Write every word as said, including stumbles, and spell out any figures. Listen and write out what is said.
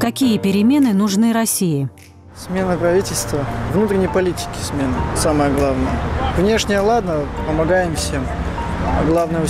Какие перемены нужны России? Смена правительства, внутренней политики смена, самое главное. Внешне, ладно, помогаем всем. А главное,